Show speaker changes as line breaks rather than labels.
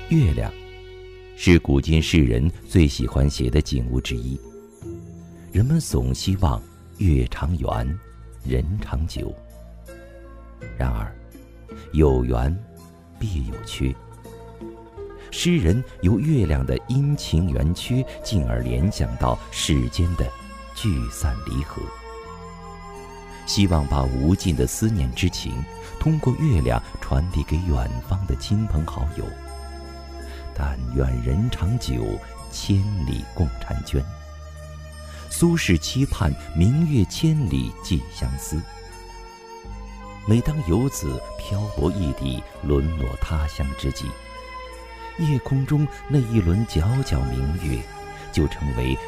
月亮是古今世人最喜欢写的景物之一，人们总希望月长圆，人长久。然而，有圆必有缺。诗人由月亮的阴晴圆缺，进而联想到世间的聚散离合，希望把无尽的思念之情通过月亮传递给远方的亲朋好友。但愿人长久，千里共婵娟。苏轼期盼明月千里寄相思。每当游子漂泊异地，沦落他乡之际，夜空中那一轮皎皎明月，就成为